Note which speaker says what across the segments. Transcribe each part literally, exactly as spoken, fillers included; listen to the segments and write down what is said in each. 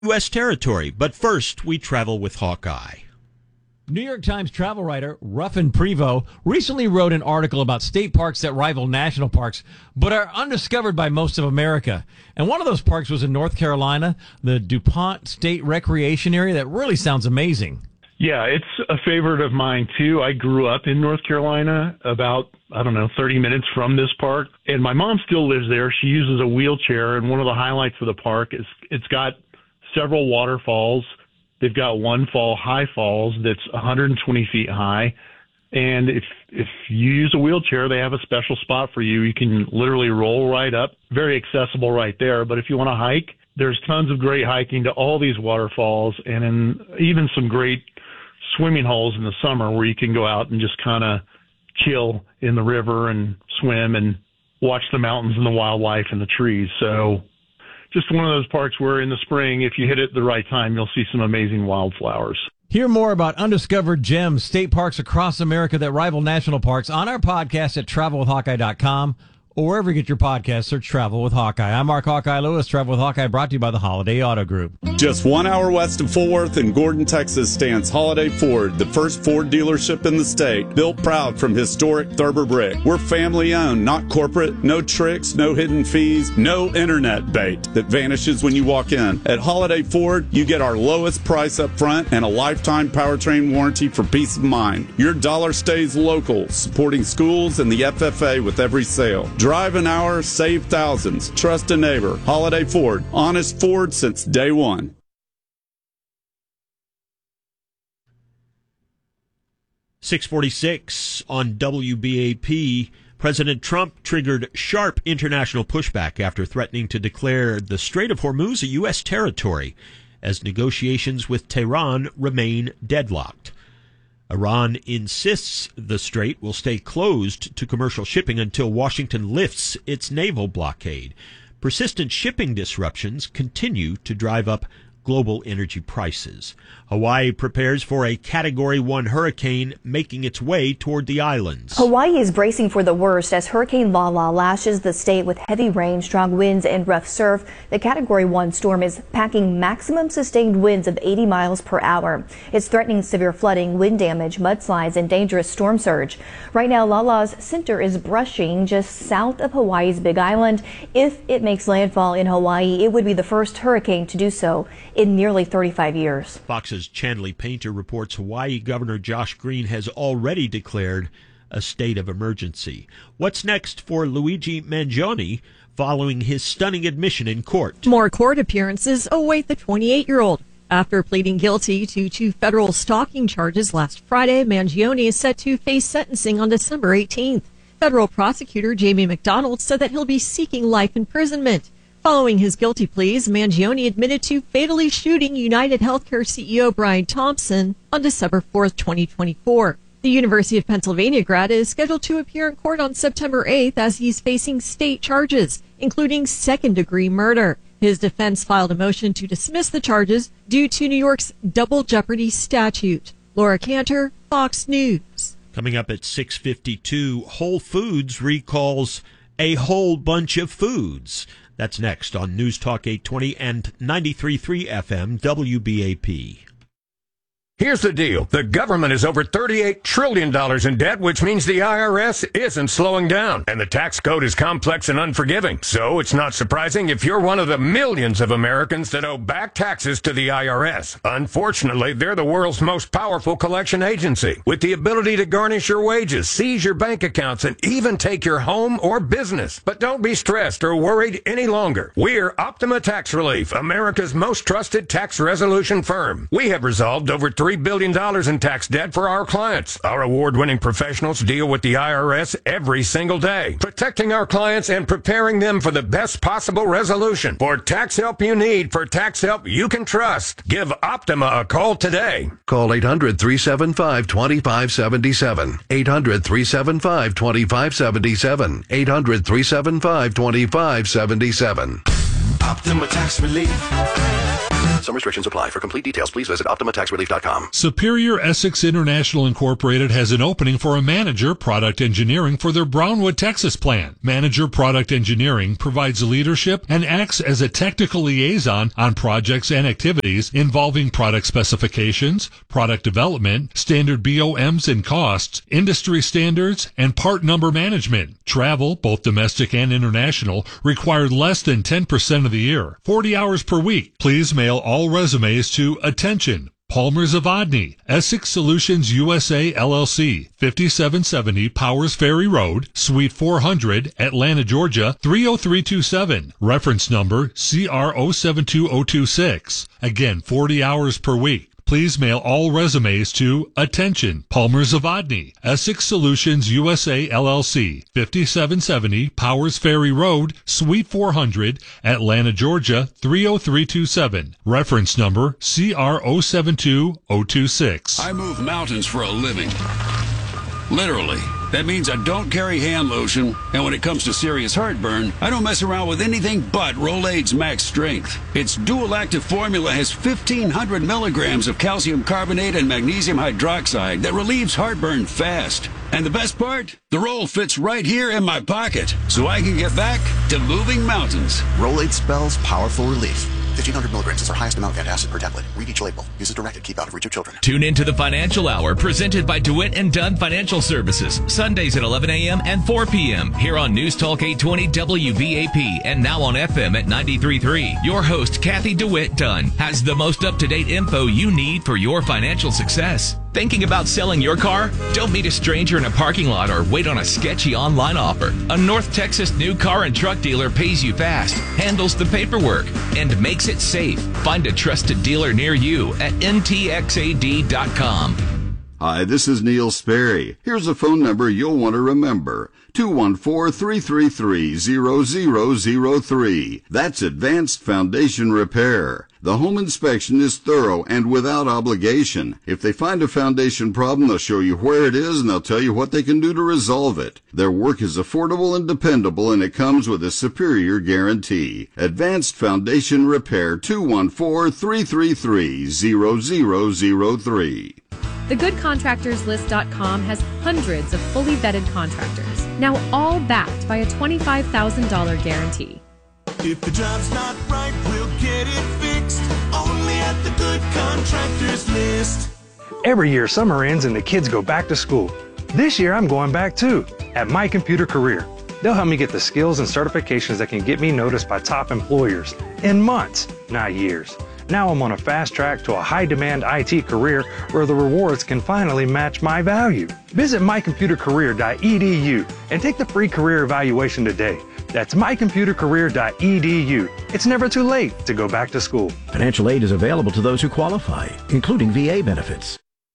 Speaker 1: U S territory. But first, we travel with Hawkeye.
Speaker 2: New York Times travel writer Ruffin Prevost recently wrote an article about state parks that rival national parks, but are undiscovered by most of America. And one of those parks was in North Carolina, the DuPont State Recreation Area. That really sounds amazing.
Speaker 3: Yeah, it's a favorite of mine, too. I grew up in North Carolina, about, I don't know, thirty minutes from this park. And my mom still lives there. She uses a wheelchair. And one of the highlights of the park is it's got several waterfalls. They've got one fall, High Falls, that's one hundred twenty feet high. And if if you use a wheelchair, they have a special spot for you. You can literally roll right up. Very accessible right there. But if you want to hike, there's tons of great hiking to all these waterfalls, and in, even some great swimming holes in the summer where you can go out and just kind of chill in the river and swim and watch the mountains and the wildlife and the trees. So just one of those parks where in the spring, if you hit it at the right time, you'll see some amazing wildflowers.
Speaker 2: Hear more about undiscovered gems, state parks across America that rival national parks on our podcast at travel with hawkeye dot com. Or wherever you get your podcasts, search Travel with Hawkeye. I'm Mark Hawkeye Lewis. Travel with Hawkeye brought to you by the Holiday Auto Group.
Speaker 4: Just one hour west of Fort Worth in Gordon, Texas stands Holiday Ford, the first Ford dealership in the state, built proud from historic Thurber brick. We're family owned, not corporate. No tricks, no hidden fees, no internet bait that vanishes when you walk in. At Holiday Ford, you get our lowest price up front and a lifetime powertrain warranty for peace of mind. Your dollar stays local, supporting schools and the F F A with every sale. Drive an hour, save thousands. Trust a neighbor. Holiday Ford. Honest Ford since day one.
Speaker 1: six forty-six on W B A P. President Trump triggered sharp international pushback after threatening to declare the Strait of Hormuz a U S territory as negotiations with Tehran remain deadlocked. Iran insists the strait will stay closed to commercial shipping until Washington lifts its naval blockade. Persistent shipping disruptions continue to drive up global energy prices. Hawaii prepares for a Category one hurricane making its way toward the islands.
Speaker 5: Hawaii is bracing for the worst as Hurricane Lala lashes the state with heavy rain, strong winds, and rough surf. The Category one storm is packing maximum sustained winds of eighty miles per hour. It's threatening severe flooding, wind damage, mudslides, and dangerous storm surge. Right now, Lala's center is brushing just south of Hawaii's Big Island. If it makes landfall in Hawaii, it would be the first hurricane to do so in nearly thirty-five years.
Speaker 1: Fox's Chanley Painter reports Hawaii Governor Josh Green has already declared a state of emergency. What's next for Luigi Mangione following his stunning admission in court?
Speaker 6: More court appearances await the twenty-eight-year-old. After pleading guilty to two federal stalking charges last Friday, Mangione is set to face sentencing on December eighteenth. Federal prosecutor Jamie McDonald said that he'll be seeking life imprisonment. Following his guilty pleas, Mangione admitted to fatally shooting United Healthcare C E O Brian Thompson on December fourth, twenty twenty-four. The University of Pennsylvania grad is scheduled to appear in court on September eighth as he's facing state charges, including second-degree murder. His defense filed a motion to dismiss the charges due to New York's double jeopardy statute. Laura Cantor, Fox News.
Speaker 1: Coming up at six fifty-two, Whole Foods recalls a whole bunch of foods. That's next on News Talk eight twenty and ninety-three point three F M W B A P.
Speaker 7: Here's the deal. The government is over thirty-eight trillion dollars in debt, which means the I R S isn't slowing down. And the tax code is complex and unforgiving. So it's not surprising if you're one of the millions of Americans that owe back taxes to the I R S. Unfortunately, they're the world's most powerful collection agency, with the ability to garnish your wages, seize your bank accounts, and even take your home or business. But don't be stressed or worried any longer. We're Optima Tax Relief, America's most trusted tax resolution firm. We have resolved over three billion dollars in tax debt for our clients. Our award-winning professionals deal with the I R S every single day, protecting our clients and preparing them for the best possible resolution. For tax help you need, for tax help you can trust, give Optima a call today.
Speaker 8: Call eight hundred, three seven five, two five seven seven. eight hundred, three seven five, two five seven seven. eight hundred, three seven five, two five seven seven.
Speaker 9: Optima Tax Relief.
Speaker 8: Some restrictions apply. For complete details, please visit Optima Tax Relief dot com.
Speaker 9: Superior Essex International Incorporated has an opening for a manager product engineering for their Brownwood, Texas plant. Manager product engineering provides leadership and acts as a technical liaison on projects and activities involving product specifications, product development, standard B O Ms and costs, industry standards, and part number management. Travel, both domestic and international, required less than ten percent of the year. forty hours per week. Please mail all resumes to Attention, Palmer Zavadny, Essex Solutions U S A L L C, fifty-seven seventy Powers Ferry Road, Suite four hundred, Atlanta, Georgia, three oh three two seven. Reference number C R zero seven two zero two six. Again, forty hours per week. Please mail all resumes to Attention, Palmer Zavadny, Essex Solutions U S A L L C, fifty-seven seventy Powers Ferry Road, Suite four hundred, Atlanta, Georgia, three oh three two seven. Reference number C R zero seven two zero two six.
Speaker 10: I move mountains for a living. Literally. That means I don't carry hand lotion, and when it comes to serious heartburn, I don't mess around with anything but Rolaids Max Strength. Its dual active formula has fifteen hundred milligrams of calcium carbonate and magnesium hydroxide that relieves heartburn fast. And the best part? The roll fits right here in my pocket, so I can get back to moving mountains.
Speaker 11: Rolaids spells powerful relief. fifteen hundred milligrams is our highest amount of antacid per tablet. Read each label. Use as directed. Keep out of reach of children.
Speaker 12: Tune in to the Financial Hour presented by DeWitt and Dunn Financial Services. Sundays at eleven a.m. and four p.m. here on News Talk eight twenty W B A P and now on F M at ninety-three point three. Your host, Kathy DeWitt Dunn, has the most up-to-date info you need for your financial success. Thinking about selling your car? Don't meet a stranger in a parking lot or wait on a sketchy online offer. A North Texas new car and truck dealer pays you fast, handles the paperwork, and makes it safe. Find a trusted dealer near you at N T X A D dot com.
Speaker 13: Hi, this is Neil Sperry. Here's a phone number you'll want to remember. two one four, three three three, zero zero zero three. That's Advanced Foundation Repair. The home inspection is thorough and without obligation. If they find a foundation problem, they'll show you where it is and they'll tell you what they can do to resolve it. Their work is affordable and dependable, and it comes with a superior guarantee. Advanced Foundation Repair, two one four, three three three, zero zero zero three.
Speaker 14: the good contractors list dot com has hundreds of fully vetted contractors, now all backed by a twenty-five thousand dollars guarantee.
Speaker 15: If the job's not right, we'll get it fixed. Only at the Good Contractors List.
Speaker 16: Every year, summer ends and the kids go back to school. This year, I'm going back too, at My Computer Career. They'll help me get the skills and certifications that can get me noticed by top employers in months, not years. Now I'm on a fast track to a high-demand I T career where the rewards can finally match my value. Visit my computer career dot e d u and take the free career evaluation today. That's my computer career dot e d u. It's never too late to go back to school.
Speaker 17: Financial aid is available to those who qualify, including V A benefits.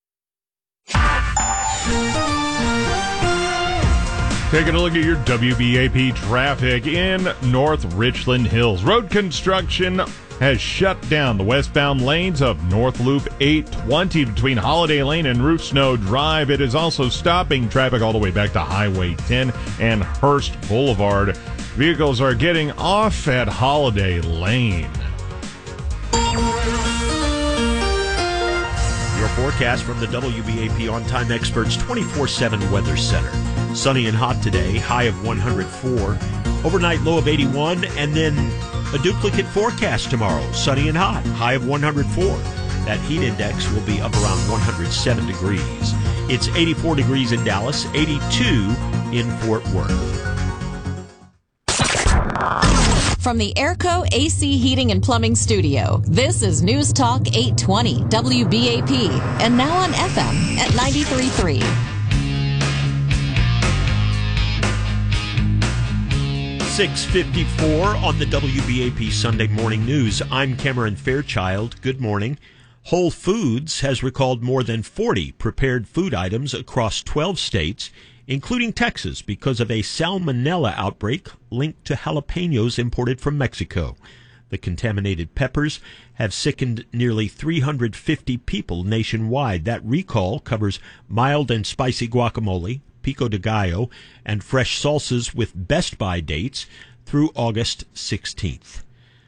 Speaker 18: Taking a look at your W B A P traffic in North Richland Hills. Road construction has shut down the westbound lanes of North Loop eight twenty between Holiday Lane and Ruth Snow Drive. It is also stopping traffic all the way back to Highway ten and Hurst Boulevard. Vehicles are getting off at Holiday Lane.
Speaker 1: Your forecast from the W B A P On-Time Experts twenty-four seven Weather Center. Sunny and hot today, high of one hundred four. Overnight low of eighty-one, and then a duplicate forecast tomorrow. Sunny and hot, high of one hundred four. That heat index will be up around one hundred seven degrees. It's eighty-four degrees in Dallas, eighty-two in Fort Worth.
Speaker 19: From the Airco A C Heating and Plumbing Studio, this is News Talk eight twenty W B A P, and now on F M at ninety-three point three.
Speaker 1: six fifty-four on the W B A P Sunday Morning News. I'm Cameron Fairchild. Good morning. Whole Foods has recalled more than forty prepared food items across twelve states, including Texas, because of a salmonella outbreak linked to jalapenos imported from Mexico. The contaminated peppers have sickened nearly three hundred fifty people nationwide. That recall covers mild and spicy guacamole, pico de gallo, and fresh salsas with best-by dates through August sixteenth.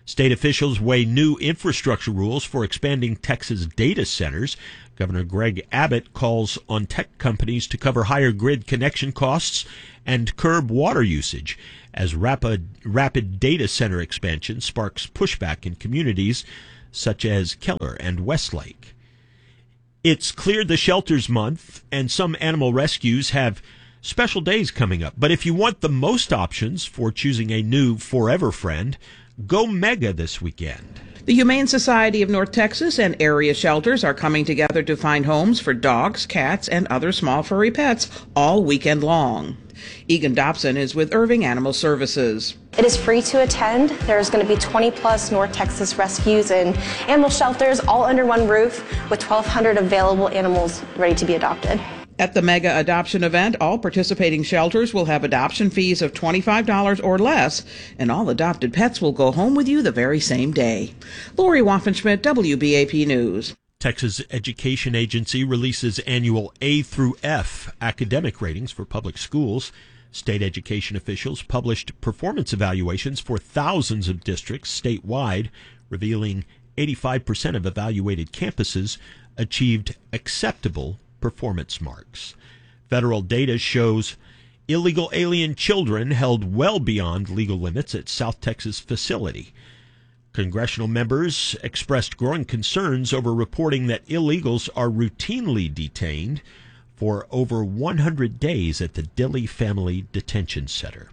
Speaker 1: State officials weigh new infrastructure rules for expanding Texas data centers. Governor Greg Abbott calls on tech companies to cover higher grid connection costs and curb water usage as rapid, rapid data center expansion sparks pushback in communities such as Keller and Westlake. It's Clear the Shelters Month, and some animal rescues have special days coming up. But if you want the most options for choosing a new forever friend, go mega this weekend.
Speaker 20: The Humane Society of North Texas and area shelters are coming together to find homes for dogs, cats, and other small furry pets all weekend long. Egan Dobson is with Irving Animal Services.
Speaker 21: It is free to attend. There's going to be twenty plus North Texas rescues and animal shelters all under one roof with twelve hundred available animals ready to be adopted.
Speaker 20: At the mega adoption event, all participating shelters will have adoption fees of twenty-five dollars or less, and all adopted pets will go home with you the very same day. Lori Waffenschmidt, W B A P News.
Speaker 1: Texas Education Agency releases annual A through F academic ratings for public schools. State education officials published performance evaluations for thousands of districts statewide, revealing eighty-five percent of evaluated campuses achieved acceptable performance marks. Federal data shows illegal alien children held well beyond legal limits at South Texas facility. Congressional members expressed growing concerns over reporting that illegals are routinely detained for over one hundred days at the Dilley Family Detention Center.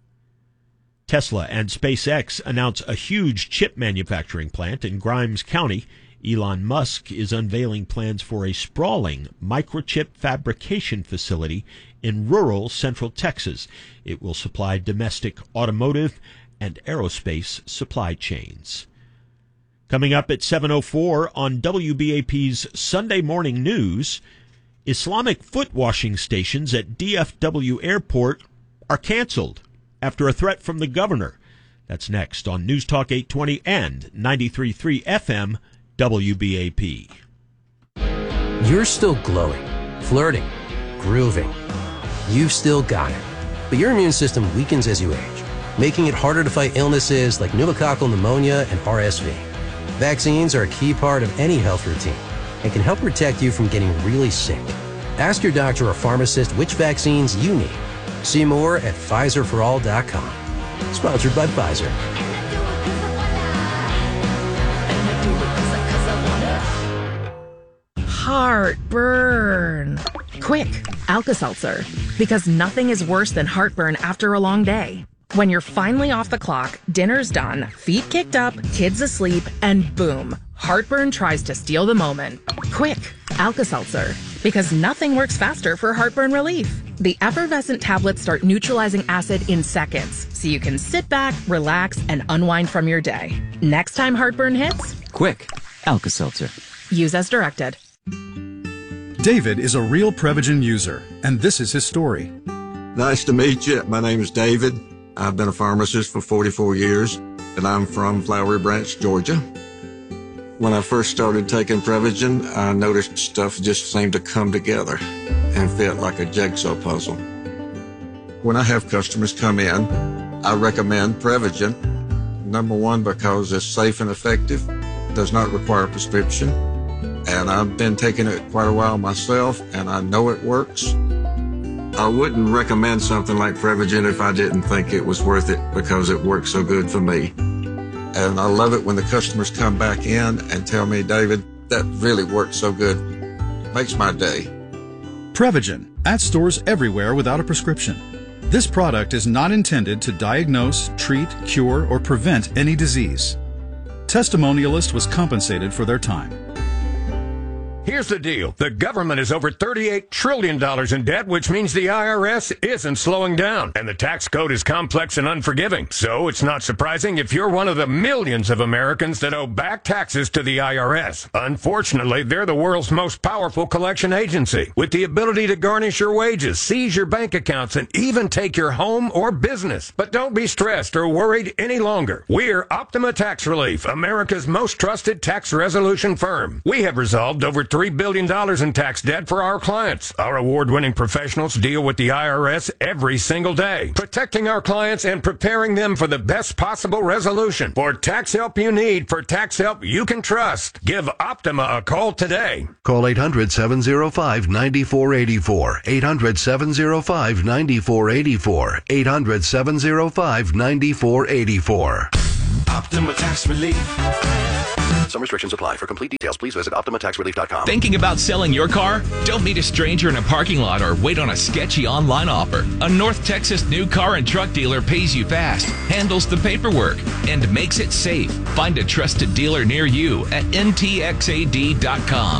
Speaker 1: Tesla and SpaceX announce a huge chip manufacturing plant in Grimes County. Elon Musk is unveiling plans for a sprawling microchip fabrication facility in rural central Texas. It will supply domestic automotive and aerospace supply chains. Coming up at seven oh four on W B A P's Sunday Morning News, Islamic foot washing stations at D F W Airport are canceled after a threat from the governor. That's next on News Talk eight twenty and ninety-three point three F M W B A P.
Speaker 22: You're still glowing, flirting, grooving. You've still got it. But your immune system weakens as you age, making it harder to fight illnesses like pneumococcal pneumonia and R S V. Vaccines are a key part of any health routine and can help protect you from getting really sick. Ask your doctor or pharmacist which vaccines you need. See more at Pfizer for all dot com. Sponsored by Pfizer.
Speaker 23: Heartburn. Quick, Alka-Seltzer. Because nothing is worse than heartburn after a long day. When you're finally off the clock, dinner's done, feet kicked up, kids asleep, and boom, heartburn tries to steal the moment. Quick, Alka-Seltzer. Because nothing works faster for heartburn relief. The effervescent tablets start neutralizing acid in seconds, so you can sit back, relax, and unwind from your day. Next time heartburn hits,
Speaker 24: quick, Alka-Seltzer.
Speaker 23: Use as directed.
Speaker 25: David is a real Prevagen user, and this is his story.
Speaker 26: Nice to meet you. My name is David. I've been a pharmacist for forty-four years, and I'm from Flowery Branch, Georgia. When I first started taking Prevagen, I noticed stuff just seemed to come together and fit like a jigsaw puzzle. When I have customers come in, I recommend Prevagen. Number one, because it's safe and effective, does not require a prescription, and I've been taking it quite a while myself, and I know it works. I wouldn't recommend something like Prevagen if I didn't think it was worth it because it works so good for me. And I love it when the customers come back in and tell me, David, that really worked so good. Makes my day.
Speaker 25: Prevagen, at stores everywhere without a prescription. This product is not intended to diagnose, treat, cure, or prevent any disease. Testimonialist was compensated for their time.
Speaker 7: Here's the deal. The government is over thirty-eight trillion dollars in debt, which means the I R S isn't slowing down. And the tax code is complex and unforgiving. So it's not surprising if you're one of the millions of Americans that owe back taxes to the I R S. Unfortunately, they're the world's most powerful collection agency, with the ability to garnish your wages, seize your bank accounts, and even take your home or business. But don't be stressed or worried any longer. We're Optima Tax Relief, America's most trusted tax resolution firm. We have resolved over three billion dollars in tax debt for our clients. Our award-winning professionals deal with the I R S every single day, protecting our clients and preparing them for the best possible resolution. For tax help you need, for tax help you can trust, give Optima a call today.
Speaker 2: Call eight hundred, seven oh five, nine four eight four. eight hundred, seven oh five, nine four eight four. eight hundred, seven oh five, nine four eight four.
Speaker 15: Optima Tax Relief.
Speaker 2: Some restrictions apply. For complete details, please visit Optima Tax Relief dot com.
Speaker 12: Thinking about selling your car? Don't meet a stranger in a parking lot or wait on a sketchy online offer. A North Texas new car and truck dealer pays you fast, handles the paperwork, and makes it safe. Find a trusted dealer near you at N T X A D dot com.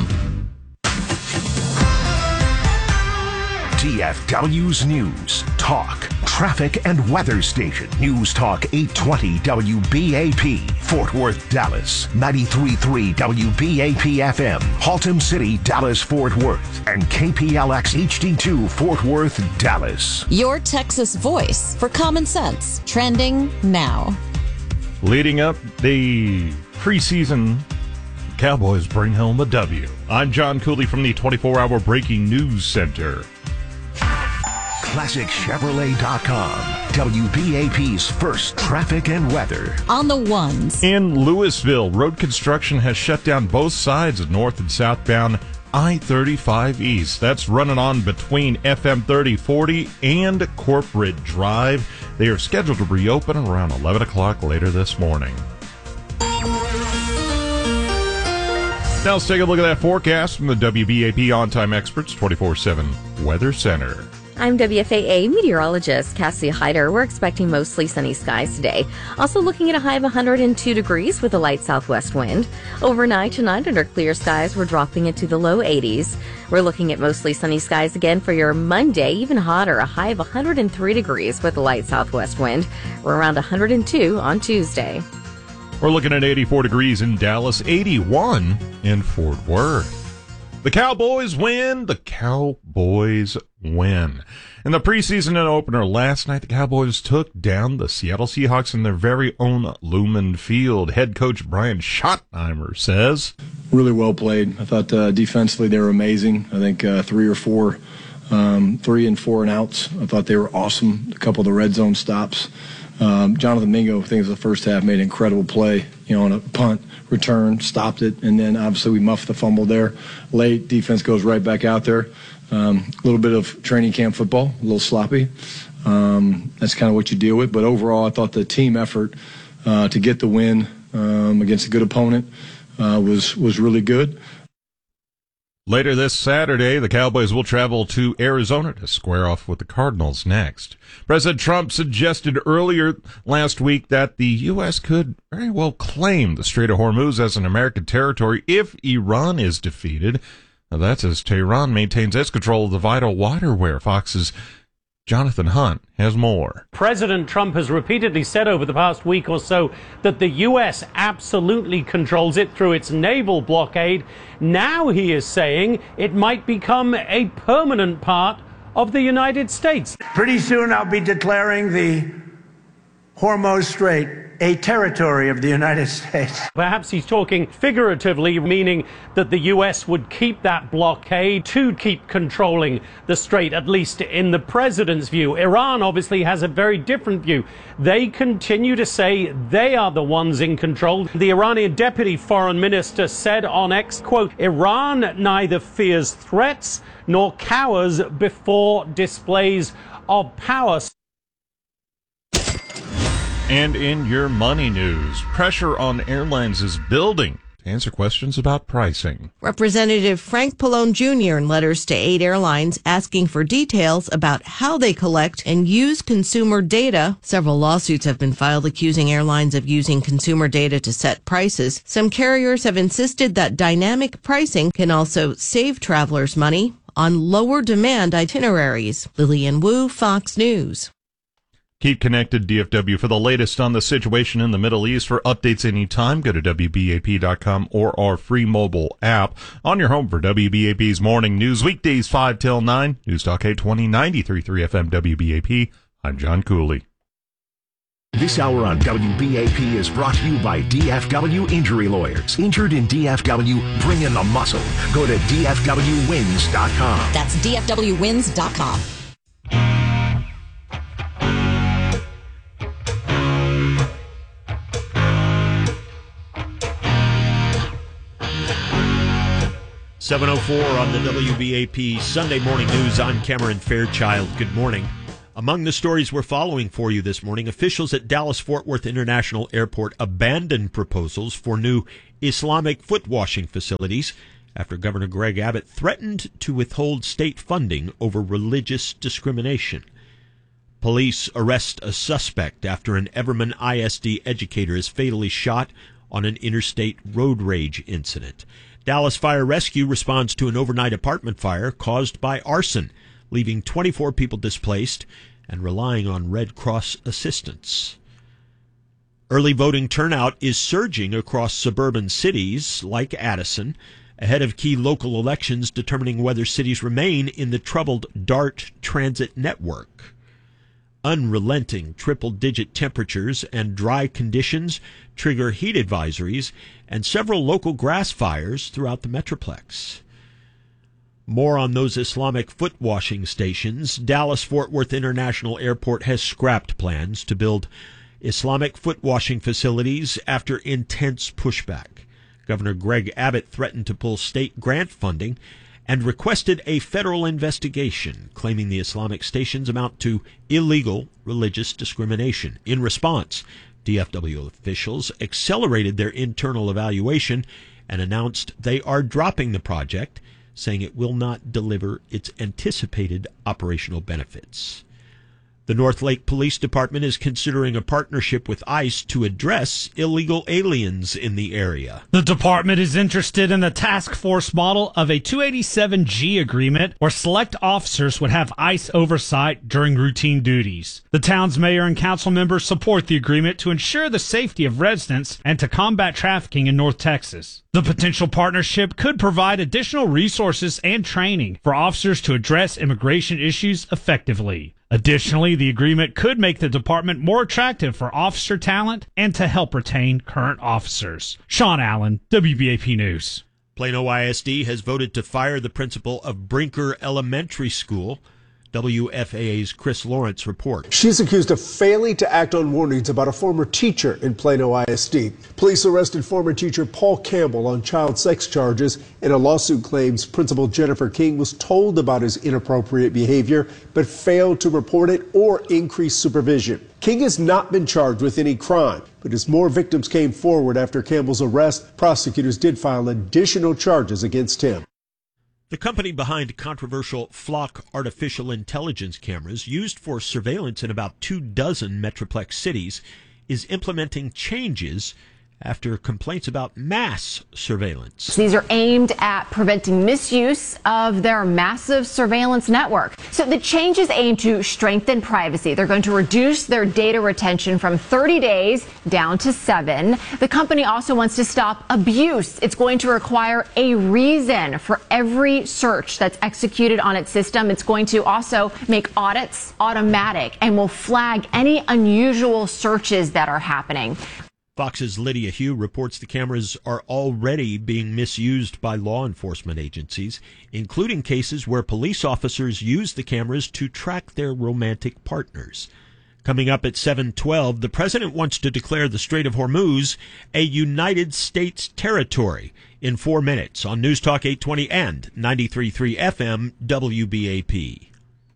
Speaker 3: T F W's News, Talk, Traffic and Weather Station. News Talk eight twenty W B A P, Fort Worth, Dallas. ninety-three point three W B A P F M, Haltom City, Dallas, Fort Worth. And K P L X H D two, Fort Worth, Dallas.
Speaker 19: Your Texas voice for common sense. Trending now.
Speaker 18: Leading up the preseason, Cowboys bring home a W. I'm John Cooley from the twenty-four hour Breaking News Center.
Speaker 3: Classic Chevrolet dot com, W B A P's first traffic and weather.
Speaker 19: On the ones.
Speaker 18: In Louisville, road construction has shut down both sides of north and southbound I thirty-five East. That's running on between F M thirty forty and Corporate Drive. They are scheduled to reopen around eleven o'clock later this morning. Now let's take a look at that forecast from the W B A P On-Time Experts twenty-four seven Weather Center.
Speaker 4: I'm W F A A meteorologist Cassie Hyder. We're expecting mostly sunny skies today. Also looking at a high of one hundred two degrees with a light southwest wind. Overnight tonight under clear skies, we're dropping into the low eighties. We're looking at mostly sunny skies again for your Monday, even hotter, a high of one hundred three degrees with a light southwest wind. We're around one hundred two on Tuesday.
Speaker 18: We're looking at eighty-four degrees in Dallas, eighty-one in Fort Worth. The Cowboys win. The Cowboys win. In the preseason opener last night, the Cowboys took down the Seattle Seahawks in their very own Lumen Field. Head coach Brian Schottenheimer says,
Speaker 5: really well played. I thought uh, defensively they were amazing. I think uh, three or four, um, three and four and outs. I thought they were awesome. A couple of the red zone stops. Um, Jonathan Mingo, I think, was the first half, made an incredible play, you know, on a punt, return, stopped it, and then obviously we muffed the fumble there. Late, defense goes right back out there. Um, a little bit of training camp football, a little sloppy. Um, that's kind of what you deal with. But overall, I thought the team effort uh, to get the win um, against a good opponent uh, was was really good.
Speaker 18: Later this Saturday, the Cowboys will travel to Arizona to square off with the Cardinals next. President Trump suggested earlier last week that the U S could very well claim the Strait of Hormuz as an American territory if Iran is defeated. Now, that's as Tehran maintains its control of the vital waterway. Fox's Jonathan Hunt has more.
Speaker 6: President Trump has repeatedly said over the past week or so that the U S absolutely controls it through its naval blockade. Now he is saying it might become a permanent part of the United States.
Speaker 8: Pretty soon I'll be declaring the Hormuz Strait a territory of the United States.
Speaker 6: Perhaps he's talking figuratively, meaning that the U S would keep that blockade to keep controlling the strait, at least in the president's view. Iran obviously has a very different view. They continue to say they are the ones in control. The Iranian deputy foreign minister said on X, quote, Iran neither fears threats nor cowers before displays of power.
Speaker 18: And in your money news, pressure on airlines is building to answer questions about pricing.
Speaker 27: Representative Frank Pallone Junior in letters to eight airlines asking for details about how they collect and use consumer data. Several lawsuits have been filed accusing airlines of using consumer data to set prices. Some carriers have insisted that dynamic pricing can also save travelers money on lower demand itineraries. Lillian Wu, Fox News.
Speaker 18: Keep connected, D F W, for the latest on the situation in the Middle East. For updates anytime, go to W B A P dot com or our free mobile app. On your home for W B A P's morning news, weekdays five till nine. News Talk eight twenty, ninety-three point three F M W B A P. I'm John Cooley.
Speaker 3: This hour on W B A P is brought to you by D F W Injury Lawyers. Injured in D F W? Bring in the muscle. Go to D F W wins dot com.
Speaker 19: That's D F W wins dot com.
Speaker 1: seven oh four on the W B A P Sunday Morning News. I'm Cameron Fairchild. Good morning. Among the stories we're following for you this morning, officials at Dallas-Fort Worth International Airport abandoned proposals for new Islamic foot washing facilities after Governor Greg Abbott threatened to withhold state funding over religious discrimination. Police arrest a suspect after an Everman I S D educator is fatally shot on an interstate road rage incident. Dallas Fire Rescue responds to an overnight apartment fire caused by arson, leaving twenty-four people displaced and relying on Red Cross assistance. Early voting turnout is surging across suburban cities like Addison, ahead of key local elections determining whether cities remain in the troubled DART transit network. Unrelenting triple-digit temperatures and dry conditions trigger heat advisories and several local grass fires throughout the Metroplex. More on those Islamic foot washing stations. Dallas-Fort Worth International Airport has scrapped plans to build Islamic foot washing facilities after intense pushback. Governor Greg Abbott threatened to pull state grant funding and requested a federal investigation, claiming the Islamic stations amount to illegal religious discrimination. In response, D F W officials accelerated their internal evaluation and announced they are dropping the project, saying it will not deliver its anticipated operational benefits. The North Lake Police Department is considering a partnership with ICE to address illegal aliens in the area.
Speaker 9: The department is interested in the task force model of a two eighty-seven G agreement where select officers would have ICE oversight during routine duties. The town's mayor and council members support the agreement to ensure the safety of residents and to combat trafficking in North Texas. The potential partnership could provide additional resources and training for officers to address immigration issues effectively. Additionally, the agreement could make the department more attractive for officer talent and to help retain current officers. Sean Allen, W B A P News.
Speaker 1: Plano I S D has voted to fire the principal of Brinker Elementary School. W F A A's Chris Lawrence reports.
Speaker 10: She's accused of failing to act on warnings about a former teacher in Plano I S D. Police arrested former teacher Paul Campbell on child sex charges, and a lawsuit claims Principal Jennifer King was told about his inappropriate behavior but failed to report it or increase supervision. King has not been charged with any crime, but as more victims came forward after Campbell's arrest, prosecutors did file additional charges against him.
Speaker 1: The company behind controversial Flock artificial intelligence cameras used for surveillance in about two dozen Metroplex cities is implementing changes after complaints about mass surveillance.
Speaker 11: These are aimed at preventing misuse of their massive surveillance network. So the changes aim to strengthen privacy. They're going to reduce their data retention from thirty days down to seven. The company also wants to stop abuse. It's going to require a reason for every search that's executed on its system. It's going to also make audits automatic and will flag any unusual searches that are happening.
Speaker 1: Fox's Lydia Hugh reports the cameras are already being misused by law enforcement agencies, including cases where police officers use the cameras to track their romantic partners. Coming up at seven twelve, the president wants to declare the Strait of Hormuz a United States territory in four minutes on News Talk eight twenty and ninety-three point three F M W B A P.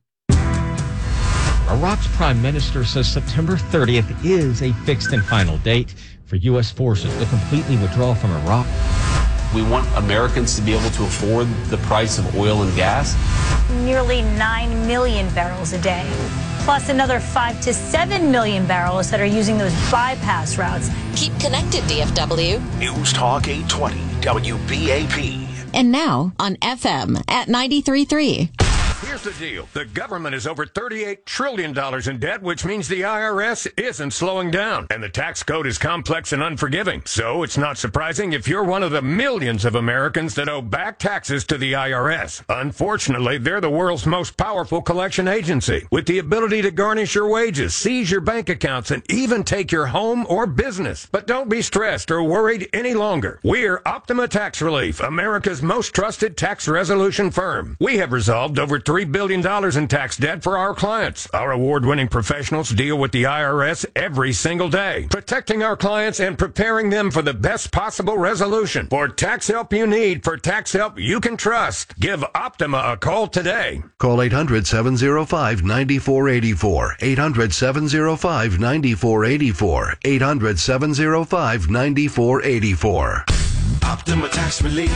Speaker 13: Iraq's prime minister says September thirtieth is a fixed and final date for U S forces to completely withdraw from Iraq.
Speaker 14: We want Americans to be able to afford the price of oil and gas.
Speaker 16: Nearly nine million barrels a day, plus another five to seven million barrels that are using those bypass routes.
Speaker 19: Keep connected, D F W.
Speaker 3: News Talk eight twenty W B A P.
Speaker 19: And now on F M at ninety-three point three.
Speaker 7: Here's the deal. The government is over thirty-eight trillion dollars in debt, which means the I R S isn't slowing down. And the tax code is complex and unforgiving. So it's not surprising if you're one of the millions of Americans that owe back taxes to the I R S. Unfortunately, they're the world's most powerful collection agency, with the ability to garnish your wages, seize your bank accounts, and even take your home or business. But don't be stressed or worried any longer. We're Optima Tax Relief, America's most trusted tax resolution firm. We have resolved over three billion dollars in tax debt for our clients. Our award-winning professionals deal with the I R S every single day, protecting our clients and preparing them for the best possible resolution. For tax help you need, for tax help you can trust, give Optima a call today.
Speaker 2: Call eight hundred, seven oh five, nine four eight four. eight hundred, seven oh five, nine four eight four. eight hundred, seven oh five, nine four eight four.
Speaker 15: Optima Tax Relief.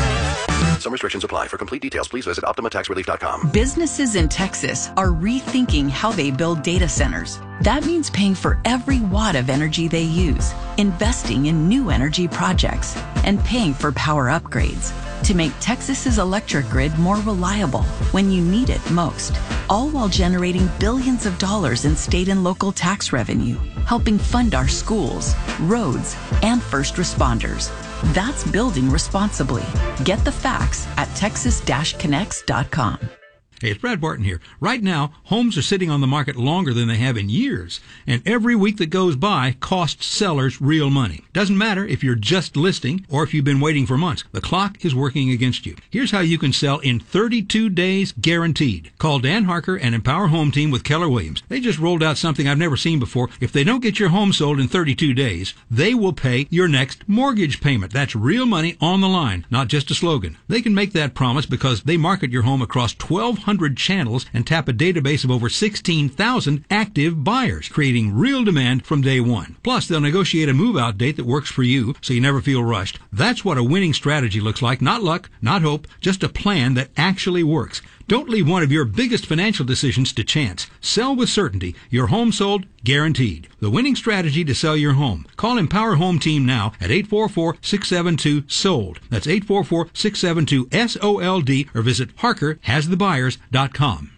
Speaker 2: Some restrictions apply. For complete details, please visit optima tax relief dot com.
Speaker 17: Businesses in Texas are rethinking how they build data centers. That means paying for every watt of energy they use, investing in new energy projects, and paying for power upgrades to make Texas's electric grid more reliable when you need it most, all while generating billions of dollars in state and local tax revenue, helping fund our schools, roads, and first responders. That's building responsibly. Get the facts at texas dash connects dot com.
Speaker 20: Hey, it's Brad Barton here. Right now, homes are sitting on the market longer than they have in years, and every week that goes by costs sellers real money. Doesn't matter if you're just listing or if you've been waiting for months. The clock is working against you. Here's how you can sell in thirty-two days guaranteed. Call Dan Harker and Empower Home Team with Keller Williams. They just rolled out something I've never seen before. If they don't get your home sold in thirty-two days, they will pay your next mortgage payment. That's real money on the line, not just a slogan. They can make that promise because they market your home across twelve hundred channels and tap a database of over sixteen thousand active buyers, creating real demand from day one. Plus, they'll negotiate a move-out date that works for you so you never feel rushed. That's what a winning strategy looks like. Not luck, not hope, just a plan that actually works. Don't leave one of your biggest financial decisions to chance. Sell with certainty. Your home sold, guaranteed. The winning strategy to sell your home. Call Empower Home Team now at eight four four, six seven two, SOLD. That's eight four four, six seven two, S O L D, or visit Harker Has The Buyers dot com.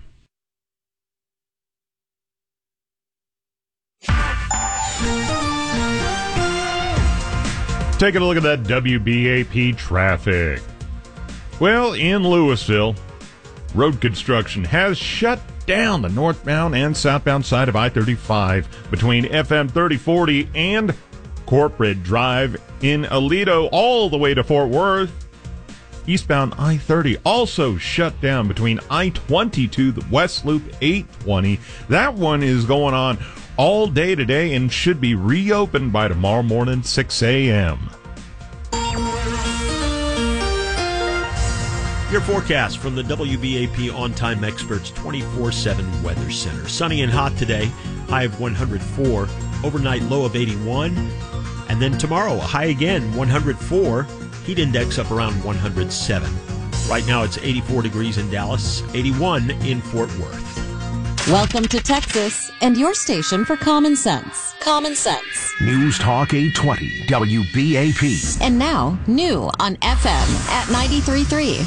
Speaker 18: Taking a look at that W B A P traffic. Well, in Louisville, road construction has shut down the northbound and southbound side of I thirty-five between F M thirty forty and Corporate Drive. In Aledo all the way to Fort Worth. Eastbound I thirty also shut down between I twenty-two, the West Loop eight twenty. That one is going on all day today and should be reopened by tomorrow morning, six a.m.
Speaker 1: Your forecast from the W B A P On-Time Experts twenty-four seven Weather Center. Sunny and hot today, high of one hundred four, overnight low of eighty-one, and then tomorrow a high again, one hundred four, heat index up around one hundred seven. Right now it's eighty-four degrees in Dallas, eighty-one in Fort Worth.
Speaker 19: Welcome to Texas and your station for common sense. Common sense.
Speaker 3: News Talk eight twenty W B A P.
Speaker 19: And now, new on F M at ninety-three point three.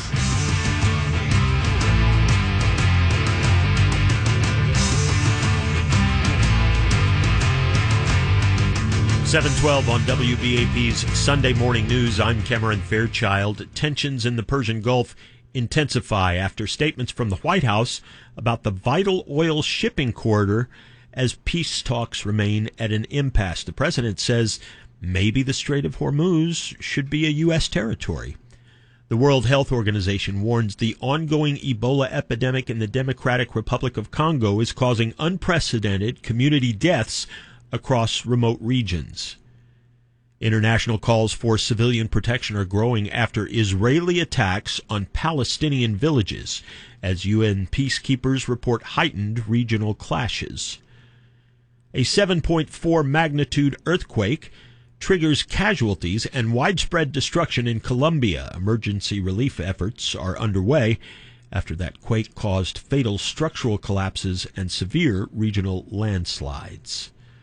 Speaker 1: seven twelve on W B A P's Sunday Morning News. I'm Cameron Fairchild. Tensions in the Persian Gulf intensify after statements from the White House about the vital oil shipping corridor as peace talks remain at an impasse. The president says maybe the Strait of Hormuz should be a U S territory. The World Health Organization warns the ongoing Ebola epidemic in the Democratic Republic of Congo is causing unprecedented community deaths across remote regions. International calls for civilian protection are growing after Israeli attacks on Palestinian villages as U N peacekeepers report heightened regional clashes. A seven point four magnitude earthquake triggers casualties and widespread destruction in Colombia. Emergency relief efforts are underway after that quake caused fatal structural collapses and severe regional landslides.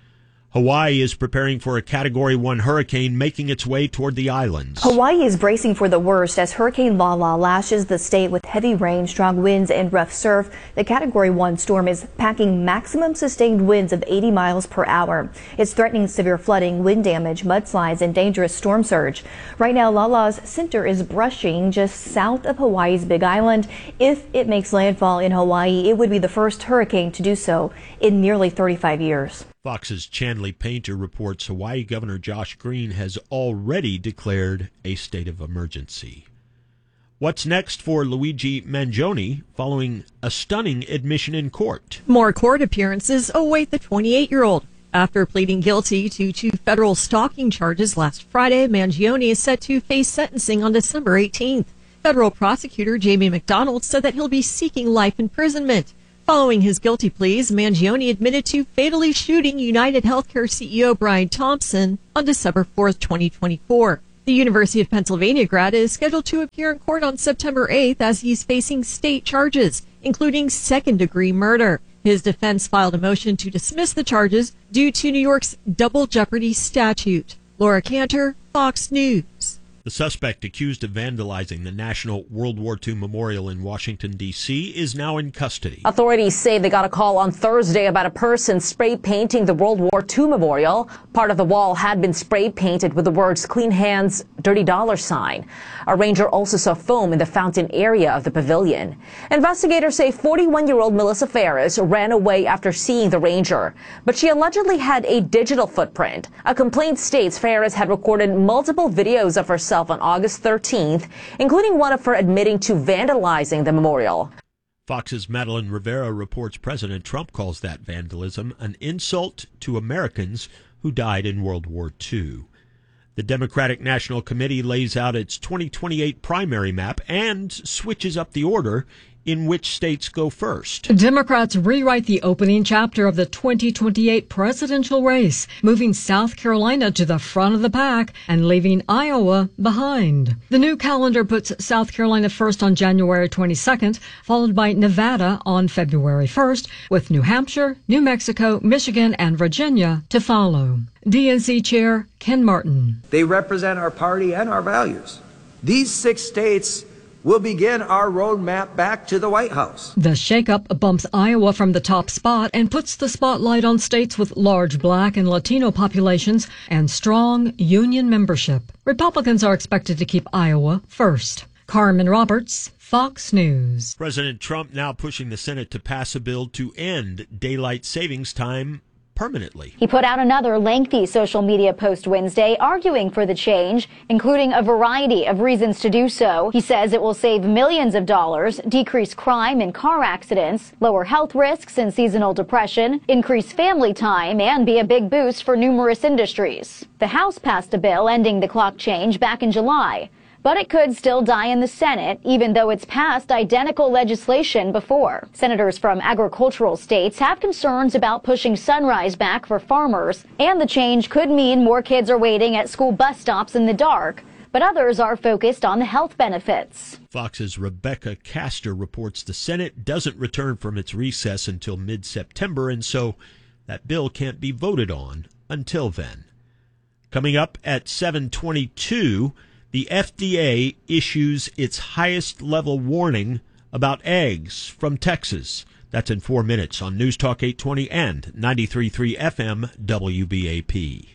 Speaker 1: Hawaii is preparing for a Category one hurricane making its way toward the islands.
Speaker 12: Hawaii is bracing for the worst as Hurricane Lala lashes the state with heavy rain, strong winds, and rough surf. The Category one storm is packing maximum sustained winds of eighty miles per hour. It's threatening severe flooding, wind damage, mudslides, and dangerous storm surge. Right now, Lala's center is brushing just south of Hawaii's Big Island. If it makes landfall in Hawaii, it would be the first hurricane to do so in nearly thirty-five years.
Speaker 1: Fox's Chanley Painter reports Hawaii Governor Josh Green has already declared a state of emergency. What's next for Luigi Mangione following a stunning admission in court?
Speaker 21: More court appearances await the twenty-eight-year-old. After pleading guilty to two federal stalking charges last Friday, Mangione is set to face sentencing on December eighteenth. Federal prosecutor Jamie McDonald said that he'll be seeking life imprisonment. Following his guilty pleas, Mangione admitted to fatally shooting United Healthcare C E O Brian Thompson on December fourth, twenty twenty-four. The University of Pennsylvania grad is scheduled to appear in court on September eighth as he's facing state charges, including second-degree murder. His defense filed a motion to dismiss the charges due to New York's double jeopardy statute. Laura Cantor, Fox News.
Speaker 1: The suspect accused of vandalizing the National World War Two Memorial in Washington, D C is now in custody.
Speaker 22: Authorities say they got a call on Thursday about a person spray painting the World War Two Memorial. Part of the wall had been spray painted with the words "Clean Hands, Dirty Dollar Sign." A ranger also saw foam in the fountain area of the pavilion. Investigators say forty-one-year-old Melissa Ferris ran away after seeing the ranger, but she allegedly had a digital footprint. A complaint states Ferris had recorded multiple videos of herself on August thirteenth, including one of her admitting to vandalizing the memorial.
Speaker 1: Fox's Madeline Rivera reports President Trump calls that vandalism an insult to Americans who died in World War Two. The Democratic National Committee lays out its twenty twenty-eight primary map and switches up the order in which states go first.
Speaker 23: Democrats rewrite the opening chapter of the twenty twenty-eight presidential race, moving South Carolina to the front of the pack and leaving Iowa behind. The new calendar puts South Carolina first on January twenty-second, followed by Nevada on February first, with New Hampshire, New Mexico, Michigan, and Virginia to follow. D N C Chair Ken Martin.
Speaker 24: They represent our party and our values. These six states will begin our roadmap back to the White House.
Speaker 23: The shakeup bumps Iowa from the top spot and puts the spotlight on states with large Black and Latino populations and strong union membership. Republicans are expected to keep Iowa first. Carmen Roberts, Fox News.
Speaker 1: President Trump now pushing the Senate to pass a bill to end daylight savings time permanently.
Speaker 25: He put out another lengthy social media post Wednesday arguing for the change, including a variety of reasons to do so. He says it will save millions of dollars, decrease crime and car accidents, lower health risks and seasonal depression, increase family time, and be a big boost for numerous industries. The House passed a bill ending the clock change back in July. But it could still die in the Senate, even though it's passed identical legislation before. Senators from agricultural states have concerns about pushing sunrise back for farmers, and the change could mean more kids are waiting at school bus stops in the dark. But others are focused on the health benefits.
Speaker 1: Fox's Rebecca Castor reports the Senate doesn't return from its recess until mid-September, and so that bill can't be voted on until then. Coming up at seven twenty-two, the F D A issues its highest level warning about eggs from Texas. That's in four minutes on News Talk eight twenty and ninety-three point three F M W B A P.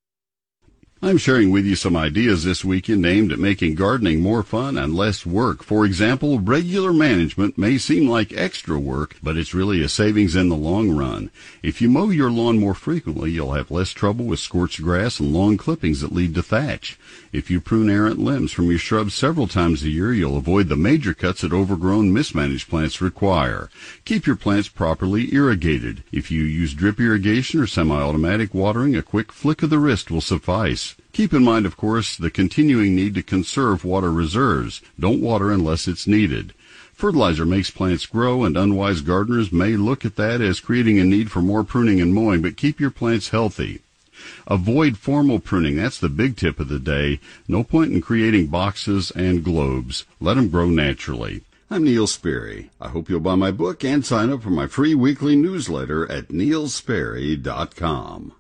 Speaker 26: I'm sharing with you some ideas this weekend aimed at making gardening more fun and less work. For example, regular management may seem like extra work, but it's really a savings in the long run. If you mow your lawn more frequently, you'll have less trouble with scorched grass and long clippings that lead to thatch. If you prune errant limbs from your shrubs several times a year, you'll avoid the major cuts that overgrown, mismanaged plants require. Keep your plants properly irrigated. If you use drip irrigation or semi-automatic watering, a quick flick of the wrist will suffice. Keep in mind, of course, the continuing need to conserve water reserves. Don't water unless it's needed. Fertilizer makes plants grow, and unwise gardeners may look at that as creating a need for more pruning and mowing, but keep your plants healthy. Avoid formal pruning. That's the big tip of the day. No point in creating boxes and globes. Let them grow naturally. I'm Neil Sperry. I hope you'll buy my book and sign up for my free weekly newsletter at neil sperry dot com.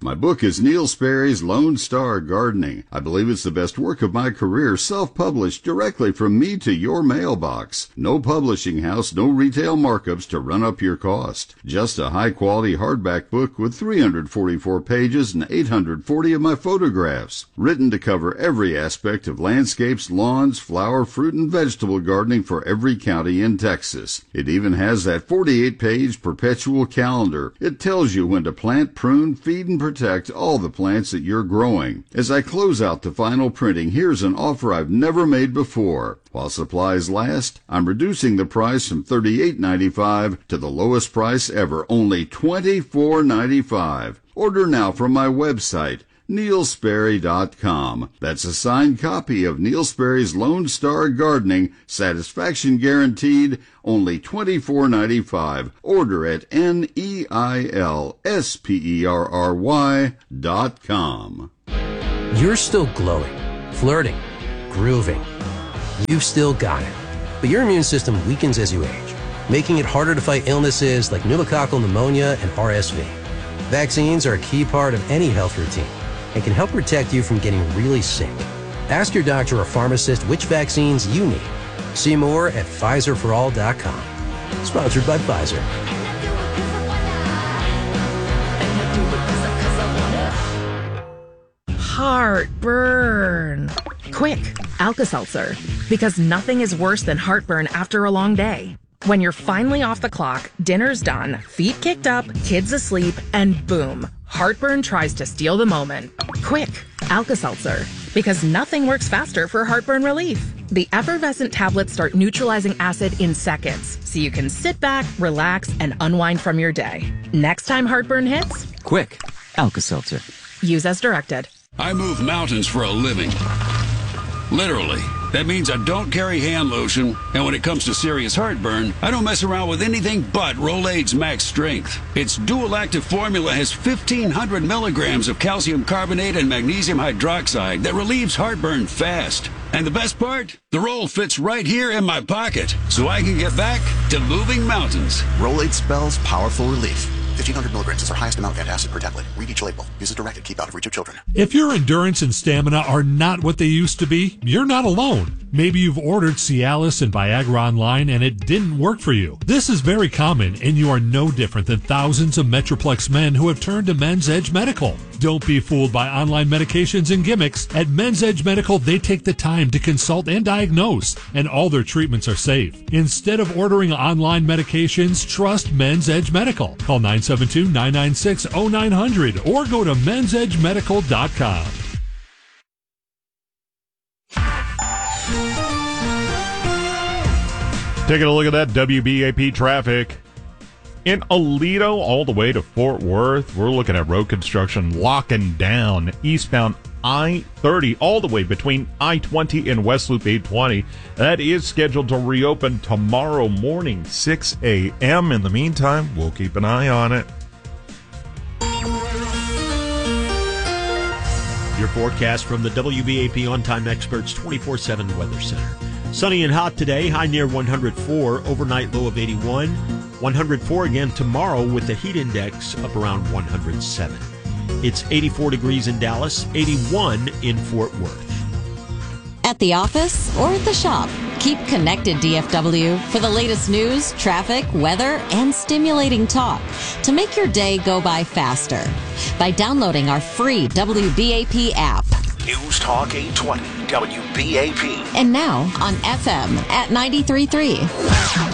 Speaker 26: My book is Neil Sperry's Lone Star Gardening. I believe it's the best work of my career, self-published directly from me to your mailbox. No publishing house, no retail markups to run up your cost. Just a high-quality hardback book with three hundred forty-four pages and eight hundred forty of my photographs. Written to cover every aspect of landscapes, lawns, flower, fruit, and vegetable gardening for every county in Texas. It even has that forty-eight page perpetual calendar. It tells you when to plant, prune, feed, and protect all the plants that you're growing. As I close out the final printing, here's an offer I've never made before. While supplies last, I'm reducing the price from thirty-eight ninety-five to the lowest price ever, only twenty-four ninety-five. Order now from my website, neil sperry dot com. That's a signed copy of Neil Sperry's Lone Star Gardening, satisfaction guaranteed, only twenty-four ninety-five. Order at N E I L S P E R R Y dot com.
Speaker 4: You're still glowing, flirting, grooving. You've still got it. But your immune system weakens as you age, making it harder to fight illnesses like pneumococcal pneumonia and R S V. Vaccines are a key part of any health routine and can help protect you from getting really sick. Ask your doctor or pharmacist which vaccines you need. See more at Pfizer for all dot com. Sponsored by Pfizer.
Speaker 5: Heartburn. Quick, Alka-Seltzer. Because nothing is worse than heartburn after a long day. When you're finally off the clock, dinner's done, feet kicked up, kids asleep, and boom, heartburn tries to steal the moment. Quick, Alka-Seltzer. Because nothing works faster for heartburn relief. The effervescent tablets start neutralizing acid in seconds, so you can sit back, relax, and unwind from your day. Next time heartburn hits,
Speaker 6: quick, Alka-Seltzer.
Speaker 5: Use as directed.
Speaker 8: I move mountains for a living. Literally. That means I don't carry hand lotion, and when it comes to serious heartburn, I don't mess around with anything but Rolaids Max Strength. Its dual-active formula has fifteen hundred milligrams of calcium carbonate and magnesium hydroxide that relieves heartburn fast. And the best part? The roll fits right here in my pocket, so I can get back to moving mountains.
Speaker 9: Rolaids spells powerful relief. fifteen hundred milligrams is our highest amount of antacid per tablet. Read each label. Use as directed. Keep out of reach of children.
Speaker 10: If your endurance and stamina are not what they used to be, you're not alone. Maybe you've ordered Cialis and Viagra online and it didn't work for you. This is very common, and you are no different than thousands of Metroplex men who have turned to Men's Edge Medical. Don't be fooled by online medications and gimmicks. At Men's Edge Medical, they take the time to consult and diagnose, and all their treatments are safe. Instead of ordering online medications, trust Men's Edge Medical. Call nine seven two, nine nine six, zero nine zero zero or go to mens edge medical dot com.
Speaker 18: Taking a look at that W B A P traffic. In Aledo all the way to Fort Worth, we're looking at road construction locking down eastbound I thirty all the way between I twenty and West Loop eight twenty. That is scheduled to reopen tomorrow morning, six a.m. In the meantime, we'll keep an eye on it.
Speaker 1: Your forecast from the W B A P On-Time Experts twenty-four seven Weather Center. Sunny and hot today, high near one hundred four, overnight low of eighty-one. one hundred four again tomorrow with the heat index up around one hundred seven. It's eighty-four degrees in Dallas, eighty-one in Fort Worth.
Speaker 19: At the office or at the shop, keep connected D F W for the latest news, traffic, weather, and stimulating talk to make your day go by faster by downloading our free W B A P app.
Speaker 3: News Talk eight twenty W B A P.
Speaker 19: And now on F M at ninety-three point three.